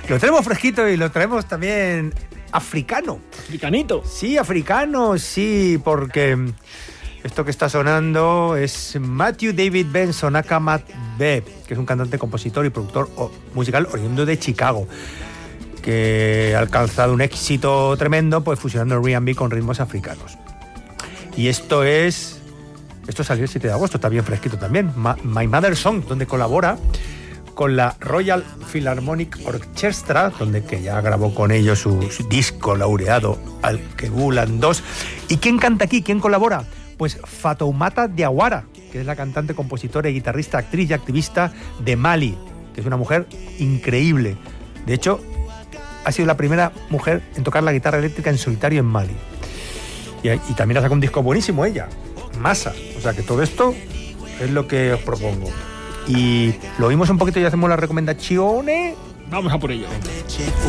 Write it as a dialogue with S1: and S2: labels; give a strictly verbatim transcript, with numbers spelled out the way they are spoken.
S1: Lo tenemos fresquito y lo traemos también africano.
S2: Africanito.
S1: Sí, africano, sí, porque esto que está sonando es Matthew David Benson, aka Matt B, que es un cantante, compositor y productor musical oriundo de Chicago, que ha alcanzado un éxito tremendo pues fusionando el R and B con ritmos africanos. Y esto es... Esto salió el siete de agosto, está bien fresquito también. Ma, My Mother's Song, donde colabora con la Royal Philharmonic Orchestra, donde que ya grabó con ellos su, su disco laureado Al-Kebulan dos. ¿Y quién canta aquí? ¿Quién colabora? Pues Fatoumata Diawara, que es la cantante, compositora y guitarrista, actriz y activista de Mali, que es una mujer increíble. De hecho, ha sido la primera mujer en tocar la guitarra eléctrica en solitario en Mali. Y, y también ha sacado un disco buenísimo ella, Masa. O sea que todo esto es lo que os propongo. Y lo oímos un poquito y hacemos las recomendaciones.
S2: Vamos a por ello.